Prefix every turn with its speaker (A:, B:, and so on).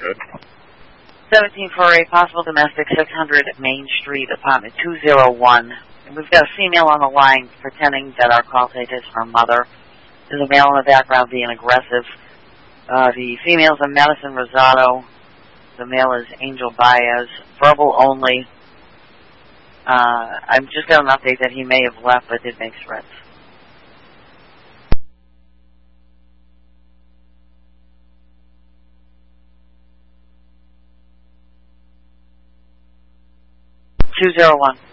A: Good.
B: 17 for a possible domestic, 600 Main Street, apartment 201. And we've got a female on the line pretending that our call taker is her mother. There's a male in the background being aggressive. The female's are Madison Rosado. The male is Angel Baez. Verbal only. I'm just got an update that he may have left but did make threats. Two 201.